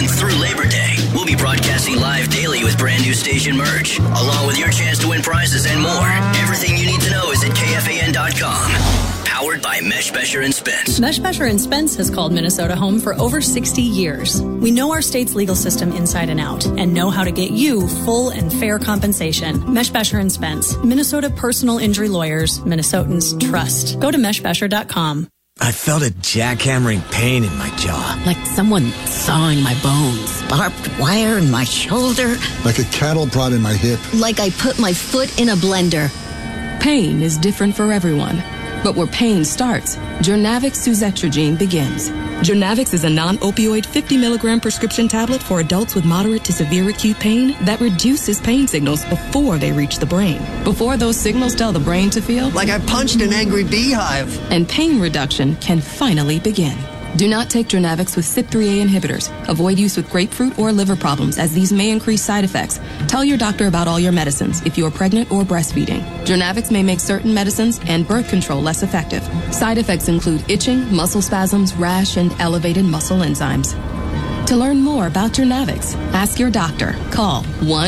and through Labor Day. We'll be broadcasting live daily with brand new station merch, along with your chance to win prizes and more. Everything you need to know is at KFAN.com. Powered by Meshbesher and Spence. Meshbesher and Spence has called Minnesota home for over 60 years. We know our state's legal system inside and out and know how to get you full and fair compensation. Meshbesher and Spence, Minnesota personal injury lawyers, Minnesotans trust. Go to meshbesher.com. I felt a jackhammering pain in my jaw. Like someone sawing my bones. Barbed wire in my shoulder. Like a cattle prod in my hip. Like I put my foot in a blender. Pain is different for everyone. But where pain starts, Jurnavix suzetrigine begins. Jurnavix is a non-opioid 50-milligram prescription tablet for adults with moderate to severe acute pain that reduces pain signals before they reach the brain. Before those signals tell the brain to feel like I punched an angry beehive. And pain reduction can finally begin. Do not take Jurnavix with CYP3A inhibitors. Avoid use with grapefruit or liver problems, as these may increase side effects. Tell your doctor about all your medicines if you are pregnant or breastfeeding. Jurnavix may make certain medicines and birth control less effective. Side effects include itching, muscle spasms, rash, and elevated muscle enzymes. To learn more about Jurnavix, ask your doctor. Call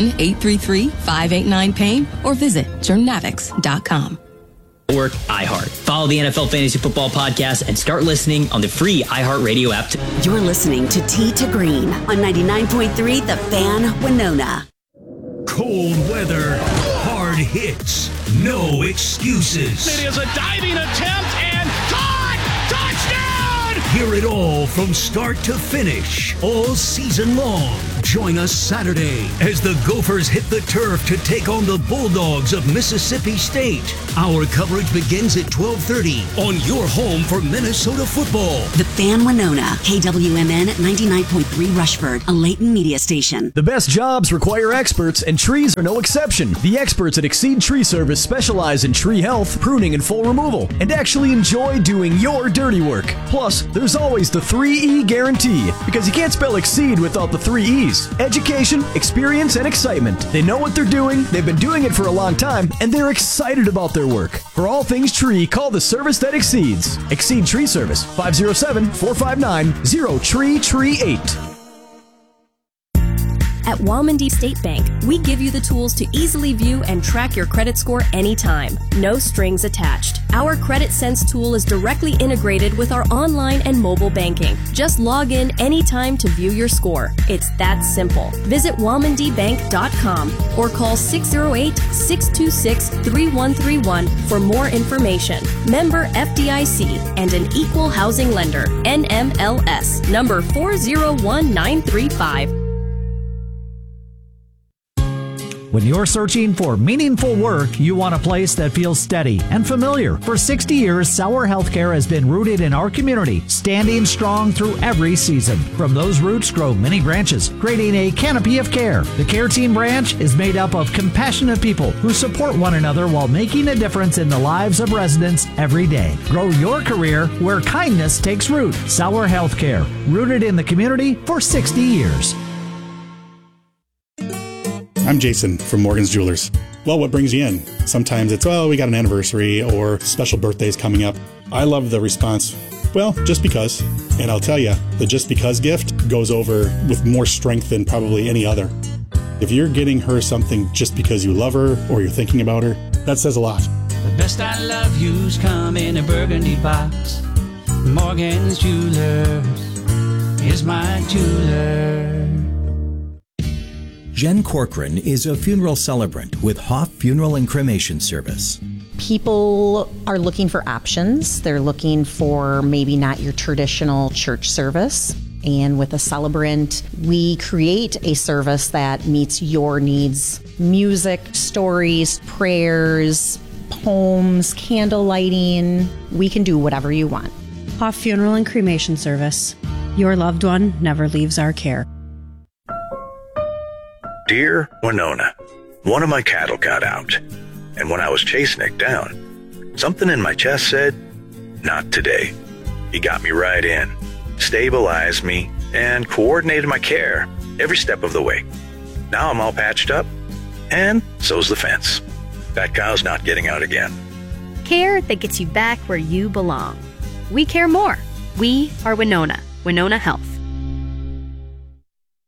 1-833-589-PAIN or visit jurnavix.com. Network iHeart. Follow the NFL Fantasy Football Podcast and start listening on the free iHeartRadio app. You're listening to Tee to Green on 99.3 The Fan, Winona. Cold weather, hard hits, no excuses. It is a diving attempt and caught! Touchdown! Hear it all from start to finish, all season long. Join us Saturday as the Gophers hit the turf to take on the Bulldogs of Mississippi State. Our coverage begins at 12:30 on your home for Minnesota football. The Fan, Winona, KWMN 99.3 Rushford, a Layton media station. The best jobs require experts, and trees are no exception. The experts at Exceed Tree Service specialize in tree health, pruning, and full removal, and actually enjoy doing your dirty work. Plus, there's always the 3E guarantee, because you can't spell Exceed without the 3 E's. Education, experience, and excitement. They know what they're doing, they've been doing it for a long time, and they're excited about their work. For all things tree, call the service that exceeds. Exceed Tree Service, 507-459-0TREE38. At Walmondie State Bank, we give you the tools to easily view and track your credit score anytime. No strings attached. Our Credit Sense tool is directly integrated with our online and mobile banking. Just log in anytime to view your score. It's that simple. Visit WalmondiBank.com or call 608-626-3131 for more information. Member FDIC and an equal housing lender. NMLS number 401935. When you're searching for meaningful work, you want a place that feels steady and familiar. For 60 years, Sauer Healthcare has been rooted in our community, standing strong through every season. From those roots grow many branches, creating a canopy of care. The Care Team branch is made up of compassionate people who support one another while making a difference in the lives of residents every day. Grow your career where kindness takes root. Sauer Healthcare, rooted in the community for 60 years. I'm Jason from Morgan's Jewelers. Well, what brings you in? Sometimes it's, we got an anniversary or special birthdays coming up. I love the response, well, just because. And I'll tell you, the just because gift goes over with more strength than probably any other. If you're getting her something just because you love her or you're thinking about her, that says a lot. The best I love you's come in a burgundy box. Morgan's Jewelers is my jeweler. Jen Corcoran is a funeral celebrant with Hoff Funeral and Cremation Service. People are looking for options. They're looking for maybe not your traditional church service. And with a celebrant, we create a service that meets your needs. Music, stories, prayers, poems, candle lighting. We can do whatever you want. Hoff Funeral and Cremation Service. Your loved one never leaves our care. Dear Winona, one of my cattle got out, and when I was chasing it down, something in my chest said, not today. He got me right in, stabilized me, and coordinated my care every step of the way. Now I'm all patched up, and so's the fence. That cow's not getting out again. Care that gets you back where you belong. We care more. We are Winona. Winona Health.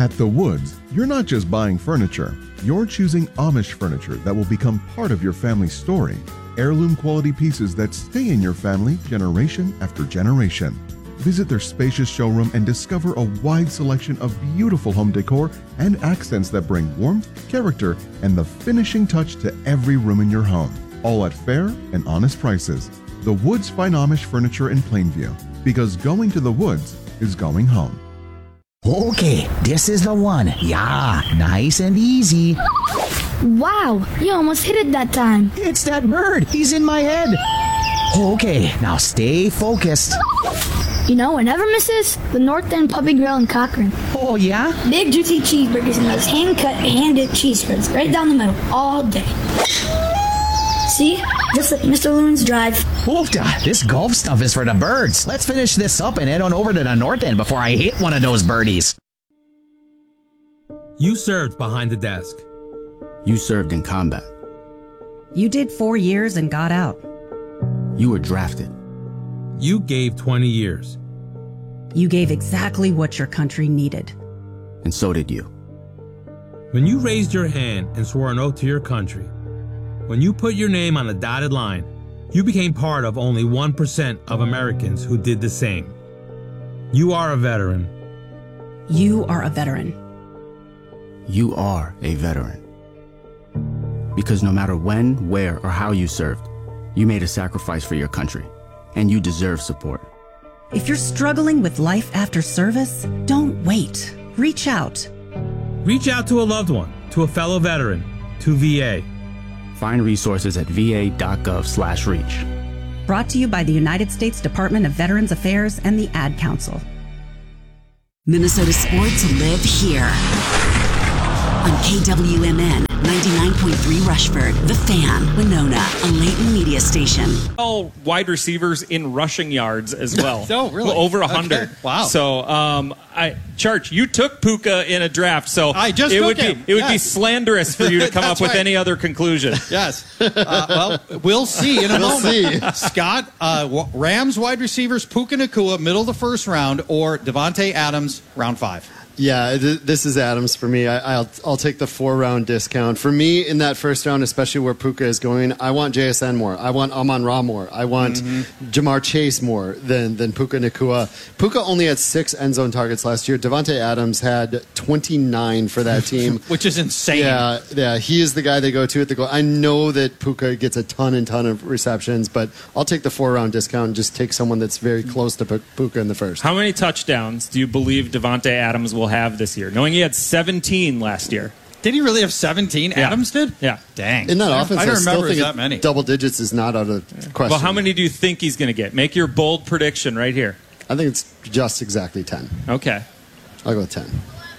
At The Woods, you're not just buying furniture. You're choosing Amish furniture that will become part of your family's story. Heirloom quality pieces that stay in your family generation after generation. Visit their spacious showroom and discover a wide selection of beautiful home decor and accents that bring warmth, character, and the finishing touch to every room in your home. All at fair and honest prices. The Woods Fine Amish Furniture in Plainview. Because going to The Woods is going home. Okay, this is the one. Yeah, nice and easy. Wow, you almost hit it that time. It's that bird. He's in my head. Okay, now stay focused. You know what never misses? The North End Puppy Grill in Cochrane. Oh, yeah? Big juicy cheeseburgers and those hand-cut, hand-dipped cheese spreads right down the middle all day. See? Just like Mr. Loon's Drive. Oofda, this golf stuff is for the birds. Let's finish this up and head on over to the North End before I hit one of those birdies. You served behind the desk. You served in combat. You did 4 years and got out. You were drafted. You gave 20 years. You gave exactly what your country needed. And so did you. When you raised your hand and swore an oath to your country, when you put your name on a dotted line, you became part of only 1% of Americans who did the same. You are a veteran. You are a veteran. You are a veteran. Because no matter when, where, or how you served, you made a sacrifice for your country, and you deserve support. If you're struggling with life after service, don't wait. Reach out. Reach out to a loved one, to a fellow veteran, to VA. Find resources at va.gov/reach. Brought to you by the United States Department of Veterans Affairs and the Ad Council. Minnesota sports live here. On KWMN 99.3 Rushford, The Fan, Winona, a Layton media station. All wide receivers in rushing yards as well. Oh, really? Over 100. Okay. Wow. So, Church, you took Puka in a draft, so I just it took would him. It would be slanderous for you to come up with right. any other conclusion. Yes. Well, we'll see in a moment. Scott, Rams wide receivers, Puka Nacua, middle of the first round, or Devontae Adams, round 5. Yeah, this is Adams for me. I'll take the 4-round discount. For me, in that first round, especially where Puka is going, I want JSN more. I want Amon-Ra more. I want Jamar Chase more than Puka Nacua. Puka only had 6 end zone targets last year. Devontae Adams had 29 for that team. Which is insane. Yeah, he is the guy they go to at the goal. I know that Puka gets a ton of receptions, but I'll take the 4-round discount and just take someone that's very close to Puka in the first. How many touchdowns do you believe Devontae Adams will have this year, knowing he had 17 last year? Did he really have 17? Yeah. Adams did? Yeah. Dang. In that offense, I don't remember still think that many. Double digits is not out of question. Well, how many do you think he's going to get? Make your bold prediction right here. I think it's just exactly 10. Okay. I'll go with 10.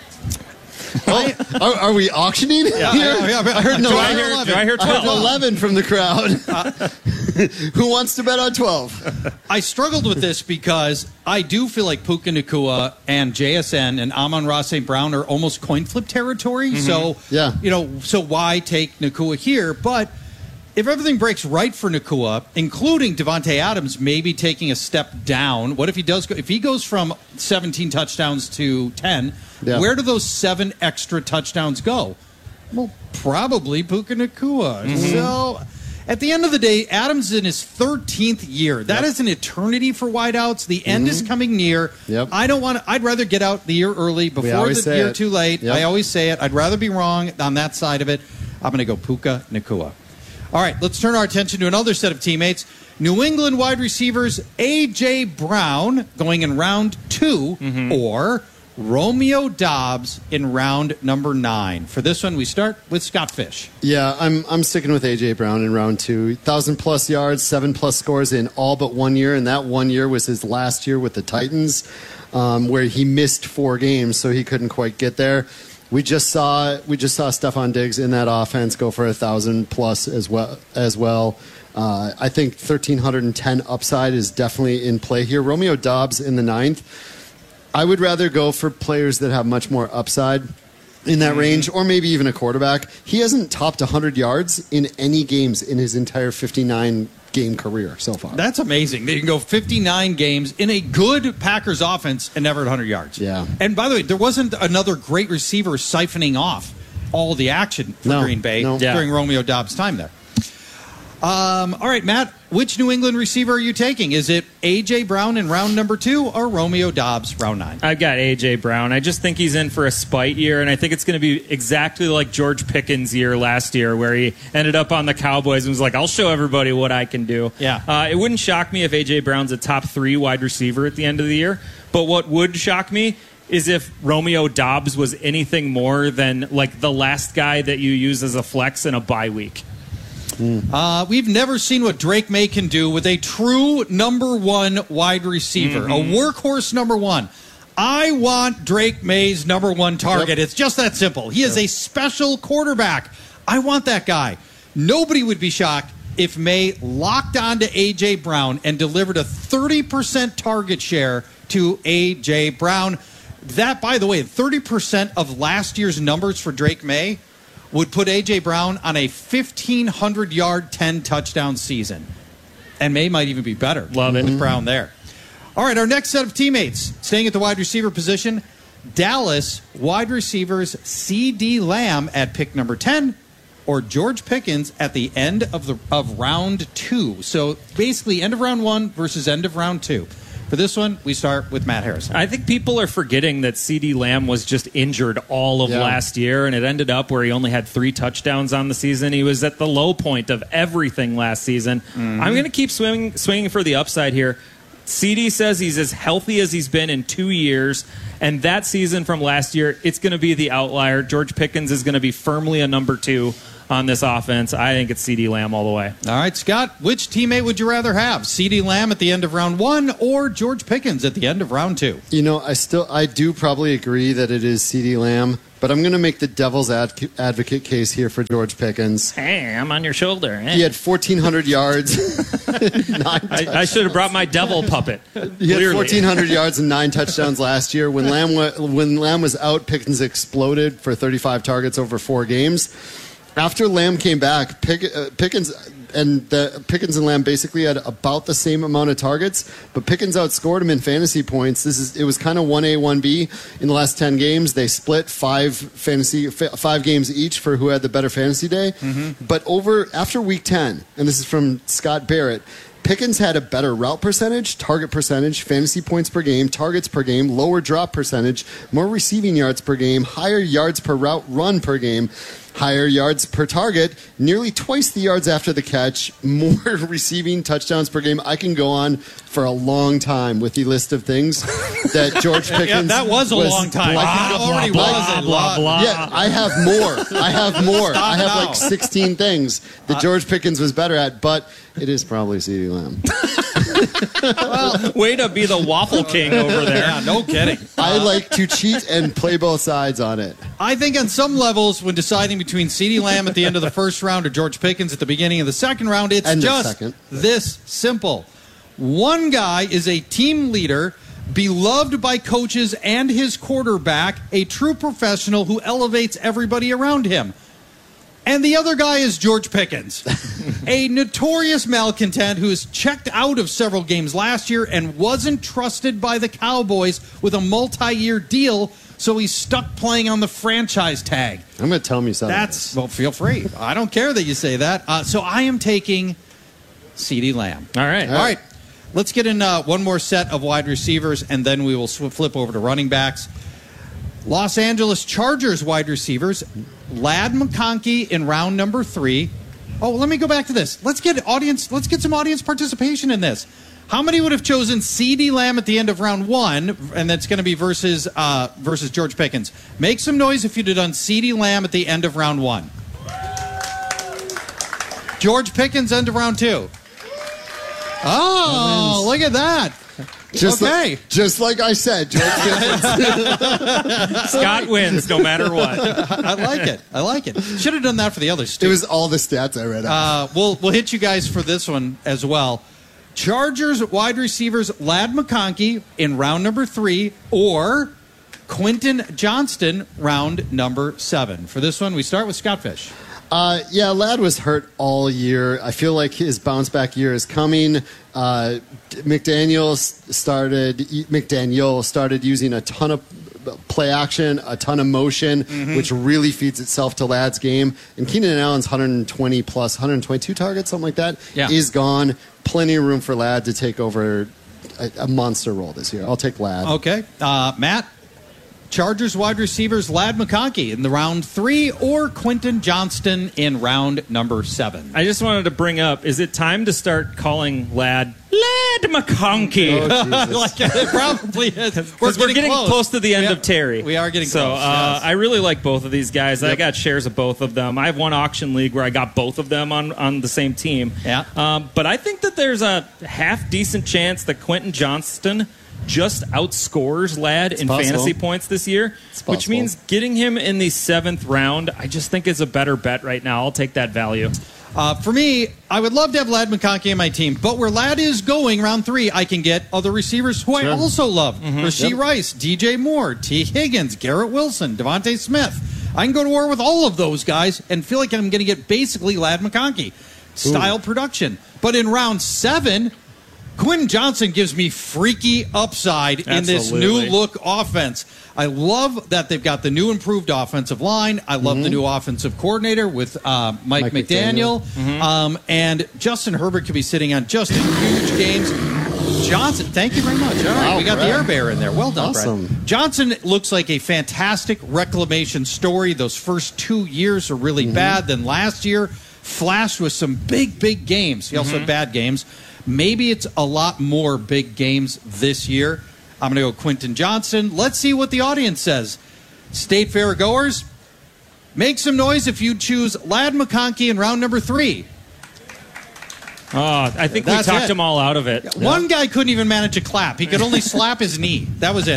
Are we auctioning here? I heard 11. Do I hear 12? I heard 11 from the crowd. Who wants to bet on 12? I struggled with this because I do feel like Puka Nacua and JSN and Amon-Ra St. Brown are almost coin flip territory. So, so why take Nacua here? But if everything breaks right for Nacua, including Devontae Adams maybe taking a step down, what if he does? If he goes from 17 touchdowns to 10, where do those 7 extra touchdowns go? Well, probably Puka Nacua. So, at the end of the day, Adams is in his 13th year. That is an eternity for wideouts. The end is coming near. I'd rather get out the year early before the year too late. I always say it. I'd rather be wrong on that side of it. I'm going to go Puka Nacua. All right, let's turn our attention to another set of teammates. New England wide receivers A.J. Brown going in round 2 or Romeo Doubs in round number 9. For this one, we start with Scott Fish. Yeah, I'm sticking with A.J. Brown in round 2. 1,000-plus yards, 7-plus scores in all but 1 year, and that 1 year was his last year with the Titans, where he missed 4 games, so he couldn't quite get there. We just saw Stephon Diggs in that offense go for 1,000-plus as well. I think 1,310 upside is definitely in play here. Romeo Doubs in the 9th. I would rather go for players that have much more upside in that range, or maybe even a quarterback. He hasn't topped 100 yards in any games in his entire 59 game career so far. That's amazing. They can go 59 games in a good Packers offense and never at 100 yards. Yeah. And by the way, there wasn't another great receiver siphoning off all the action for Green Bay during Romeo Doubs' time there. All right, Matt, which New England receiver are you taking? Is it A.J. Brown in round number 2 or Romeo Doubs, round 9? I've got A.J. Brown. I just think he's in for a spite year, and I think it's going to be exactly like George Pickens' year last year, where he ended up on the Cowboys and was like, I'll show everybody what I can do. Yeah. It wouldn't shock me if A.J. Brown's a top 3 wide receiver at the end of the year, but what would shock me is if Romeo Doubs was anything more than like the last guy that you use as a flex in a bye week. We've never seen what Drake May can do with a true number 1 wide receiver, a workhorse number 1. I want Drake May's number 1 target. It's just that simple. He is a special quarterback. I want that guy. Nobody would be shocked if May locked onto A.J. Brown and delivered a 30% target share to A.J. Brown. That, by the way, 30% of last year's numbers for Drake May would put A.J. Brown on a 1,500-yard, 10-touchdown season. And May might even be better. Love it. With Brown there. All right, our next set of teammates, staying at the wide receiver position, Dallas wide receivers C.D. Lamb at pick number 10 or George Pickens at the end of round 2. So basically end of round 1 versus end of round 2. For this one, we start with Matt Harrison. I think people are forgetting that C.D. Lamb was just injured all of last year, and it ended up where he only had 3 touchdowns on the season. He was at the low point of everything last season. I'm going to keep swinging for the upside here. C.D. says he's as healthy as he's been in 2 years, and that season from last year, it's going to be the outlier. George Pickens is going to be firmly a number 2 on this offense. I think it's C.D. Lamb all the way. All right, Scott, which teammate would you rather have? C.D. Lamb at the end of round 1 or George Pickens at the end of round 2? You know, I do probably agree that it is C.D. Lamb, but I'm going to make the devil's advocate case here for George Pickens. Hey, I'm on your shoulder. He had 1,400 yards. I should have brought my devil puppet. He had 1,400 yards and 9 touchdowns last year. When Lamb was out, Pickens exploded for 35 targets over 4 games. After Lamb came back, Pickens and Lamb basically had about the same amount of targets, but Pickens outscored him in fantasy points. It was kind of 1A, 1B in the last 10 games. They split 5 games each for who had the better fantasy day. But after week 10, and this is from Scott Barrett, Pickens had a better route percentage, target percentage, fantasy points per game, targets per game, lower drop percentage, more receiving yards per game, higher yards per route run per game, higher yards per target, nearly twice the yards after the catch, more receiving touchdowns per game. I can go on for a long time with the list of things that George Pickens that was a long time. Yeah, I have more. I have like 16 things that George Pickens was better at, but it is probably CeeDee Lamb. Well, way to be the waffle king over there. Yeah, no kidding. I like to cheat and play both sides on it. I think on some levels, when deciding between CeeDee Lamb at the end of the first round or George Pickens at the beginning of the second round, it's just this simple. One guy is a team leader, beloved by coaches and his quarterback, a true professional who elevates everybody around him. And the other guy is George Pickens, a notorious malcontent who is checked out of several games last year and wasn't trusted by the Cowboys with a multi-year deal, so he's stuck playing on the franchise tag. I'm going to tell him you said that. Well, feel free. I don't care that you say that. So I am taking CeeDee Lamb. All right. All right. Let's get in one more set of wide receivers, and then we will flip over to running backs. Los Angeles Chargers wide receivers, Ladd McConkey in round number 3. Oh, let me go back to this. Let's get some audience participation in this. How many would have chosen CeeDee Lamb at the end of round 1, and that's going to be versus George Pickens? Make some noise if you'd have done CeeDee Lamb at the end of round 1. George Pickens, end of round 2. Oh, look at that. Just like I said, George Pickens. Scott wins no matter what. I like it. Should have done that for the others, too. It was all the stats I read out. We'll hit you guys for this one as well. Chargers wide receivers, Ladd McConkey in round number 3, or Quentin Johnston, round number 7. For this one, we start with Scott Fish. Ladd was hurt all year. I feel like his bounce back year is coming. McDaniel started using a ton of play action, a ton of motion, which really feeds itself to Ladd's game. And Keenan Allen's 120 plus, 122 targets, something like that, is gone. Plenty of room for Ladd to take over a monster role this year. I'll take Ladd. Okay. Matt? Chargers wide receivers Ladd McConkey in the round 3 or Quentin Johnston in round number 7? I just wanted to bring up, is it time to start calling Ladd McConkey? Oh, like, it probably is. We're getting close to the end of Terry. We are getting close. So I really like both of these guys. I got shares of both of them. I have one auction league where I got both of them on the same team. But I think that there's a half-decent chance that Quentin Johnston just outscores Ladd in fantasy points this year, which means getting him in the 7th round, I just think is a better bet right now. I'll take that value. For me, I would love to have Ladd McConkey on my team, but where Ladd is going, round 3, I can get other receivers who I also love. Rashee Rice, DJ Moore, T. Higgins, Garrett Wilson, Devontae Smith. I can go to war with all of those guys and feel like I'm going to get basically Ladd McConkey style production. But in round 7, Quentin Johnston gives me freaky upside in this new look offense. I love that they've got the new improved offensive line. I love the new offensive coordinator with Mike McDaniel. And Justin Herbert could be sitting on just huge games. Johnson, thank you very much. All right, we got the Air Bear in there. Well done, Brad. Johnson looks like a fantastic reclamation story. Those first 2 years are really bad. Then last year, flashed with some big games. He also had bad games. Maybe it's a lot more big games this year. I'm going to go Quentin Johnston. Let's see what the audience says. State Fair goers, make some noise if you choose Ladd McConkey in round number 3. I think we talked them all out of it. One guy couldn't even manage a clap. He could only slap his knee. That was it.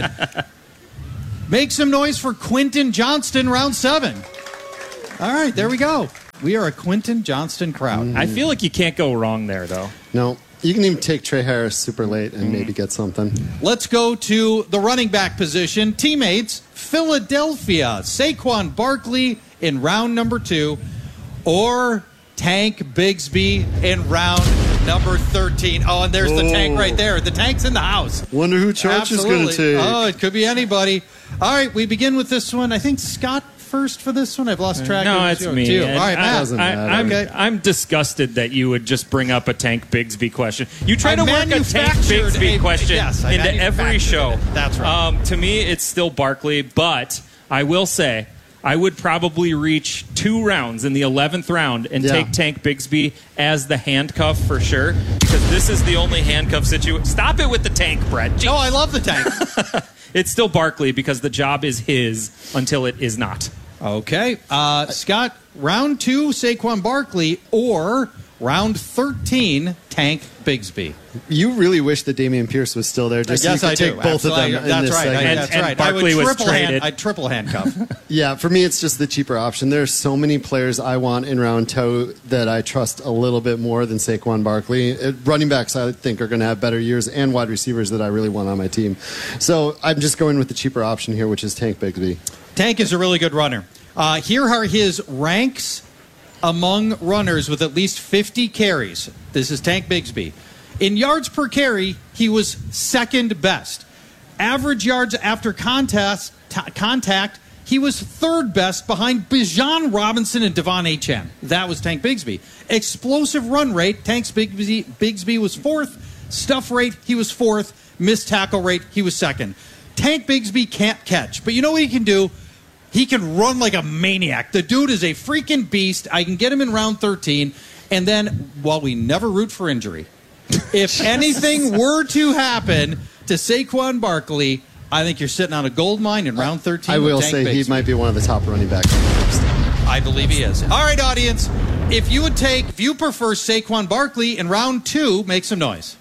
Make some noise for Quentin Johnston, round 7. All right, there we go. We are a Quentin Johnston crowd. I feel like you can't go wrong there, though. No. You can even take Trey Harris super late and maybe get something. Let's go to the running back position. Teammates, Philadelphia, Saquon Barkley in round number 2, or Tank Bigsby in round number 13. Oh, and there's the Tank right there. The Tank's in the house. Wonder who Church is going to take. Oh, it could be anybody. All right, we begin with this one. I think Scott first for this one. I've lost track. No, it's me. Too. All right, Matt. I'm disgusted that you would just bring up a Tank Bigsby question. You try to work a Tank Bigsby question into every show. That's right. To me, it's still Barkley, but I will say I would probably reach 2 rounds in the 11th round and take Tank Bigsby as the handcuff for sure, because this is the only handcuff situation. Stop it with the Tank, Brett. Jeez. No, I love the Tank. It's still Barkley because the job is his until it is not. Okay. Scott, round 2, Saquon Barkley, or round 13, Tank Bigsby. You really wish that Dameon Pierce was still there just so you could take both of them in this segment. That's right. Barkley was traded. I'd triple handcuff. Yeah, for me, it's just the cheaper option. There's so many players I want in round 2 that I trust a little bit more than Saquon Barkley. Running backs, I think, are going to have better years, and wide receivers that I really want on my team. So I'm just going with the cheaper option here, which is Tank Bigsby. Tank is a really good runner. Here are his ranks among runners with at least 50 carries. This is Tank Bigsby. In yards per carry, he was second best. Average yards after contact, he was third best behind Bijan Robinson and Devon Achane. That was Tank Bigsby. Explosive run rate, Tank Bigsby was 4th. Stuff rate, he was 4th. Missed tackle rate, he was 2nd. Tank Bigsby can't catch, but you know what he can do? He can run like a maniac. The dude is a freaking beast. I can get him in round 13. And then, while we never root for injury, if anything were to happen to Saquon Barkley, I think you're sitting on a gold mine in round 13. I will say Bigsby. He might be one of the top running backs. I believe he is. All right, audience. If you prefer Saquon Barkley in round 2, make some noise.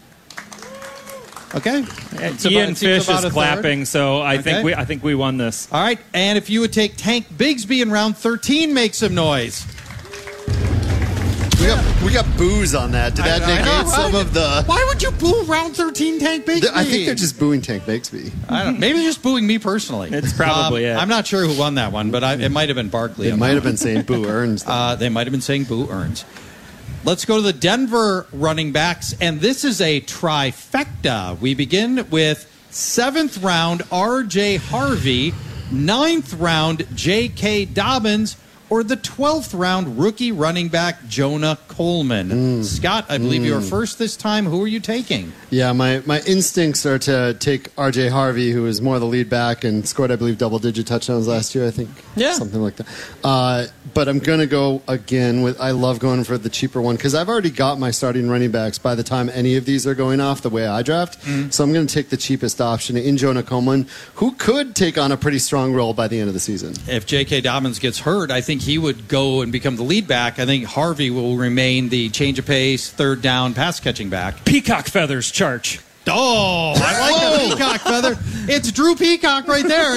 Okay. Ian Fish is clapping, so I think we won this. All right. And if you would take Tank Bigsby in round 13, make some noise. We got boos on that. Did that negate some of the... Why would you boo round 13 Tank Bigsby? I think they're just booing Tank Bigsby. I don't know. Maybe they're just booing me personally. It's probably it. I'm not sure who won that one, but it might have been Barkley. They might have been saying boo Earns. They might have been saying boo Earns. Let's go to the Denver running backs, and this is a trifecta. We begin with 7th round R.J. Harvey, 9th round J.K. Dobbins, or the 12th round rookie running back Jonah Coleman. Scott, I believe you were first this time. Who are you taking? Yeah, my instincts are to take R.J. Harvey, who was more the lead back and scored, I believe, double-digit touchdowns last year, I think. Yeah. Something like that. But I'm going to go again with, I love going for the cheaper one because I've already got my starting running backs by the time any of these are going off the way I draft. So I'm going to take the cheapest option in Jonah Coleman, who could take on a pretty strong role by the end of the season. If J.K. Dobbins gets hurt, I think he would go and become the lead back. I think Harvey will remain the change of pace, third down, pass catching back. Peacock feathers, Charge. Oh, I like the peacock feather. It's Drew Peacock right there.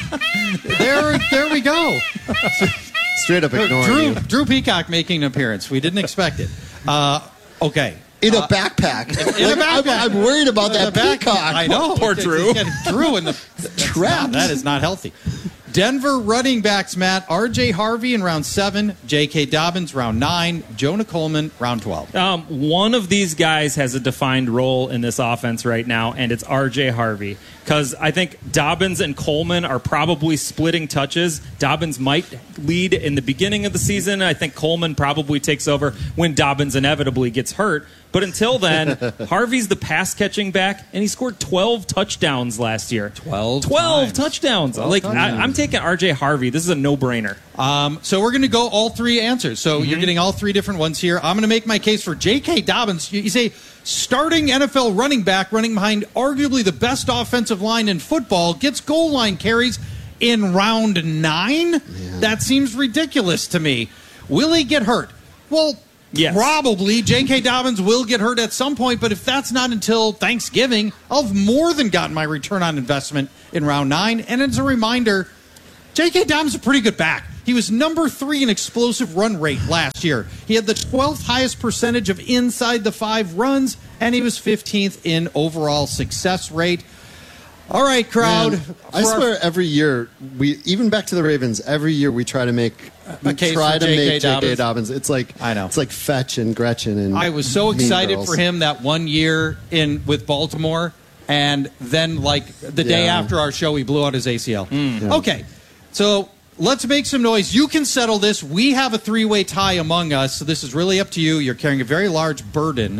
There we go. Straight up ignoring you. Drew Peacock making an appearance. We didn't expect it. Okay. In a backpack. In a backpack. I'm worried about that peacock. I know. Poor Drew. Drew in the trap. That is not healthy. Denver running backs, Matt. R.J. Harvey in round 7, J.K. Dobbins round 9, Jonah Coleman round 12. One of these guys has a defined role in this offense right now, and it's R.J. Harvey. Because I think Dobbins and Coleman are probably splitting touches. Dobbins might lead in the beginning of the season. I think Coleman probably takes over when Dobbins inevitably gets hurt. But until then, Harvey's the pass-catching back, and he scored 12 touchdowns last year. 12 touchdowns. I'm taking R.J. Harvey. This is a no-brainer. So we're going to go all three answers. So you're getting all three different ones here. I'm going to make my case for J.K. Dobbins. You say starting NFL running back, running behind arguably the best offensive line in football, gets goal line carries in round 9? Yeah. That seems ridiculous to me. Will he get hurt? Well, yes. Probably. J.K. Dobbins will get hurt at some point, but if that's not until Thanksgiving, I'll have more than gotten my return on investment in round 9. And as a reminder, J.K. Dobbins is a pretty good back. He was number 3 in explosive run rate last year. He had the 12th highest percentage of inside the 5 runs, and he was 15th in overall success rate. All right, crowd. Man, I swear every year, even back to the Ravens, every year we try to make J.K. Dobbins. It's like It's like Fetch and Gretchen and I was so excited for him that one year with Baltimore, and then the day after our show, he blew out his ACL. Okay, so let's make some noise. You can settle this. We have a 3-way tie among us, so this is really up to you. You're carrying a very large burden.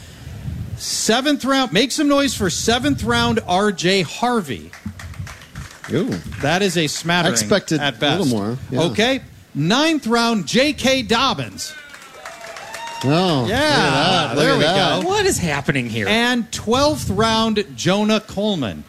7th round, make some noise for 7th round R.J. Harvey. Ooh. That is a smattering. I expected at best. A little more. Yeah. Okay. 9th round J.K. Dobbins. Oh, yeah. There we go. What is happening here? And 12th round Jonah Coleman.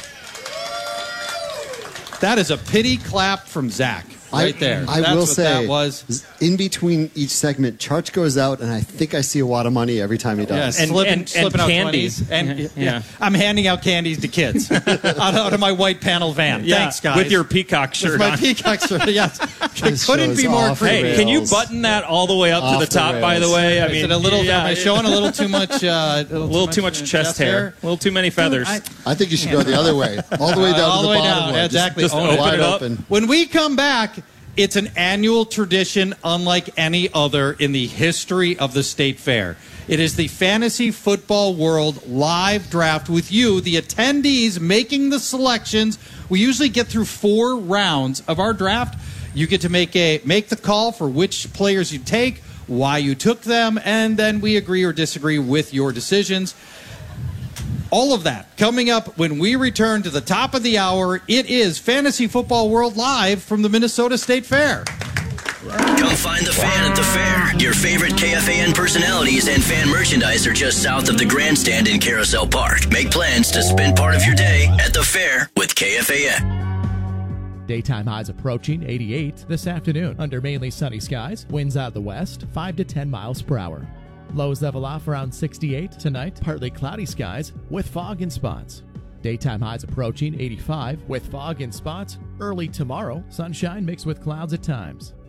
That is a pity clap from Zach. Right there. I will say, that was. In between each segment, Charch goes out, and I think I see a wad of money every time he does. Yeah, slipping out candies. I'm handing out candies to kids out of my white panel van. Yeah, thanks, guys. with your peacock shirt with my peacock shirt, yes. It couldn't be more creative. Hey, can you button that all the way up to the top, by the way? I mean, am I showing a little too much? A little too much chest hair. A little too many feathers. I think you should go the other way. All the way down to the bottom. Exactly. Just open it up. When we come back, it's an annual tradition unlike any other in the history of the State Fair. It is the Fantasy Football World live draft with you, the attendees, making the selections. We usually get through 4 rounds of our draft. You get to make the call for which players you take, why you took them, and then we agree or disagree with your decisions. All of that coming up when we return to the top of the hour. It is Fantasy Football World live from the Minnesota State Fair. Come find the fan at the fair. Your favorite KFAN personalities and fan merchandise are just south of the grandstand in Carousel Park. Make plans to spend part of your day at the fair with KFAN. Daytime highs approaching 88 this afternoon under mainly sunny skies. Winds out of the west, 5 to 10 miles per hour. Lows level off around 68 tonight, partly cloudy skies with fog in spots. Daytime highs approaching 85 with fog in spots. Early tomorrow, sunshine mixed with clouds at times.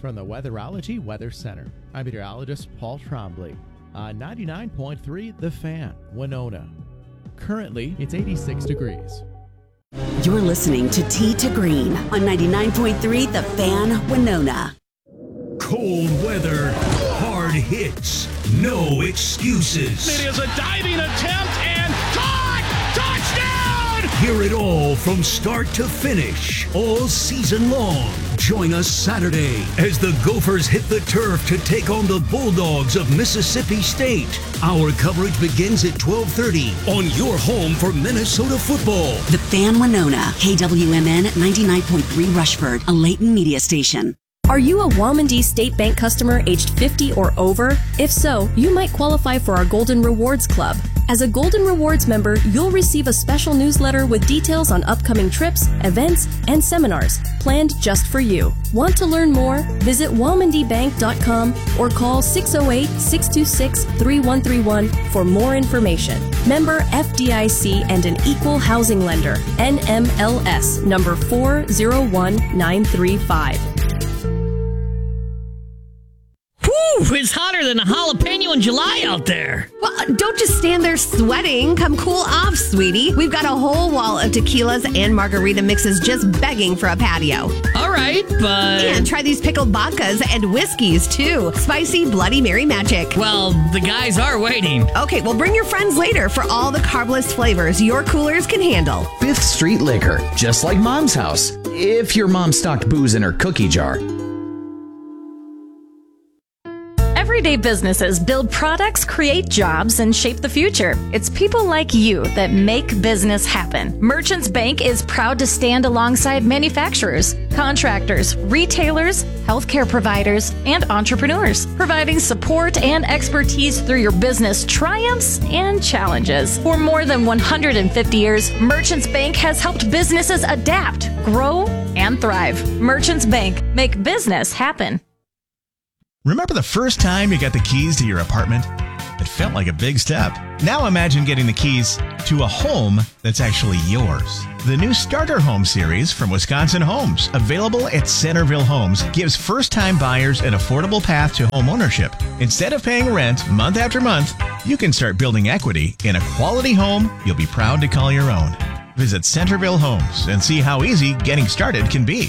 From the Weatherology Weather Center, I'm meteorologist Paul Trombley on 99.3 The Fan, Winona. Currently, it's 86 degrees. You're listening to Tea to Green on 99.3 The Fan, Winona. Cold weather, hard hits, no excuses. It is a diving attempt and touchdown! Hear it all from start to finish, all season long. Join us Saturday as the Gophers hit the turf to take on the Bulldogs of Mississippi State. Our coverage begins at 12:30 on your home for Minnesota football. The Fan, Winona, KWMN 99.3 Rushford, a Layton media station. Are you a Womandee State Bank customer aged 50 or over? If so, you might qualify for our Golden Rewards Club. As a Golden Rewards member, you'll receive a special newsletter with details on upcoming trips, events, and seminars planned just for you. Want to learn more? Visit WomandeeBank.com or call 608-626-3131 for more information. Member FDIC and an equal housing lender. NMLS number 401935. Whew, it's hotter than a jalapeno in July out there. Well, don't just stand there sweating. Come cool off, sweetie. We've got a whole wall of tequilas and margarita mixes just begging for a patio. All right, but... And try these pickled vodkas and whiskeys, too. Spicy Bloody Mary magic. Well, the guys are waiting. Okay, well, bring your friends later for all the carbless flavors your coolers can handle. 5th Street Liquor, just like Mom's house. If your mom stocked booze in her cookie jar. Everyday businesses build products, create jobs, and shape the future. It's people like you that make business happen. Merchants Bank is proud to stand alongside manufacturers, contractors, retailers, healthcare providers, and entrepreneurs, providing support and expertise through your business triumphs and challenges. For more than 150 years, Merchants Bank has helped businesses adapt, grow, and thrive. Merchants Bank, make business happen. Remember the first time you got the keys to your apartment? It felt like a big step. Now imagine getting the keys to a home that's actually yours. The new Starter Home series from Wisconsin Homes, available at Centerville Homes, gives first-time buyers an affordable path to home ownership. Instead of paying rent month after month, you can start building equity in a quality home you'll be proud to call your own. Visit Centerville Homes and see how easy getting started can be.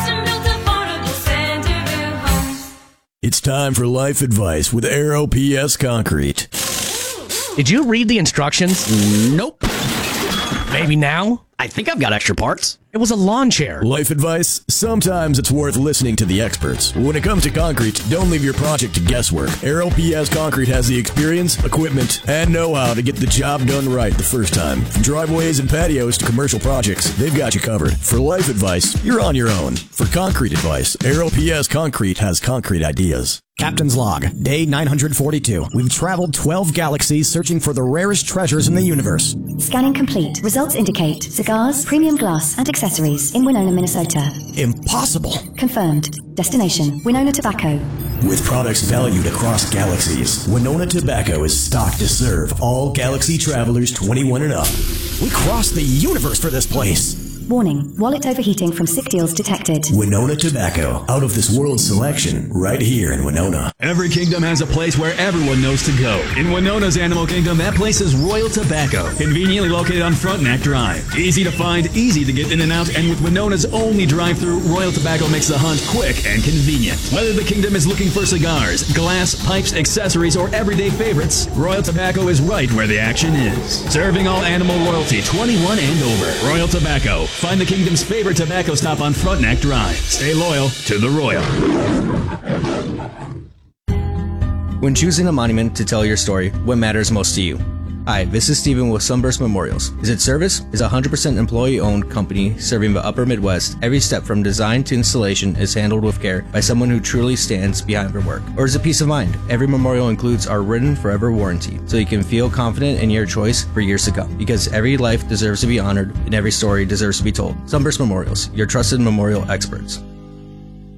It's time for life advice with Aero PS Concrete. Did you read the instructions? Nope. Maybe now? I think I've got extra parts. It was a lawn chair. Life advice? Sometimes it's worth listening to the experts. When it comes to concrete, don't leave your project to guesswork. Aero PS Concrete has the experience, equipment, and know-how to get the job done right the first time. From driveways and patios to commercial projects, they've got you covered. For life advice, you're on your own. For concrete advice, Aero PS Concrete has concrete ideas. Captain's Log, Day 942. We've traveled 12 galaxies searching for the rarest treasures in the universe. Scanning complete. Results indicate cigars, premium glass, and accessories in Winona, Minnesota. Impossible. Confirmed. Destination, Winona Tobacco. With products valued across galaxies, Winona Tobacco is stocked to serve all galaxy travelers 21 and up. We crossed the universe for this place. Warning, wallet overheating from sick deals detected. Winona Tobacco, out of this world selection, right here in Winona. Every kingdom has a place where everyone knows to go. In Winona's Animal Kingdom, that place is Royal Tobacco, conveniently located on Frontenac Drive. Easy to find, easy to get in and out, and with Winona's only drive-through, Royal Tobacco makes the hunt quick and convenient. Whether the kingdom is looking for cigars, glass, pipes, accessories, or everyday favorites, Royal Tobacco is right where the action is. Serving all animal loyalty, 21 and over. Royal Tobacco. Find the kingdom's favorite tobacco stop on Frontenac Drive. Stay loyal to the Royal. When choosing a monument to tell your story, what matters most to you? Hi, this is Steven with Sunburst Memorials. Is it service? Is a 100% employee-owned company serving the upper Midwest. Every step from design to installation is handled with care by someone who truly stands behind their work. Or is it peace of mind? Every memorial includes our written forever warranty, so you can feel confident in your choice for years to come. Because every life deserves to be honored and every story deserves to be told. Sunburst Memorials, your trusted memorial experts.